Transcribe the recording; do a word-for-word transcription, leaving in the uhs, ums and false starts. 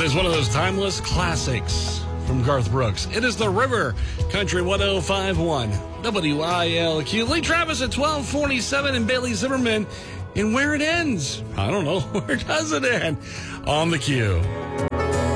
is one of those timeless classics from Garth Brooks. It is The River, Country one oh five point one, W I L Q. Lee Travis at twelve forty-seven and Bailey Zimmerman. And where it ends, I don't know. Where does it end? On the Q.